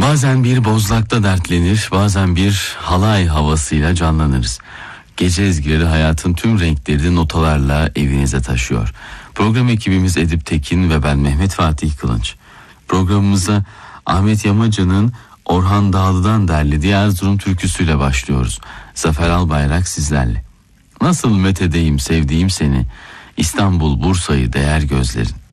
Bazen bir bozlakta dertlenir, bazen bir halay havasıyla canlanırız. Gece ezgileri hayatın tüm renklerini notalarla evinize taşıyor. Program ekibimiz Edip Tekin ve ben Mehmet Fatih Kılınç. Programımıza Ahmet Yamacı'nın Orhan Dağlı'dan derlediği Erzurum türküsüyle başlıyoruz. Zafer Albayrak sizlerle. Nasıl methedeyim sevdiğim seni, İstanbul Bursa'yı değer gözlerin.